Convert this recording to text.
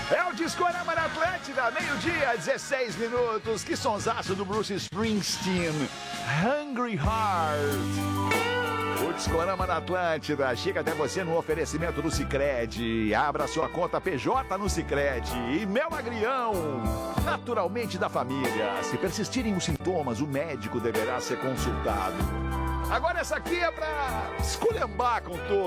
É o Discorama na Atlântida, meio-dia, 16 minutos. Que sonsaço do Bruce Springsteen. Hungry Heart. O Discorama na Atlântida chega até você no oferecimento do Sicredi. Abra sua conta PJ no Sicredi. E Mel Agrião, naturalmente da família. Se persistirem os sintomas, o médico deverá ser consultado. Agora essa aqui é pra esculhambar com tudo.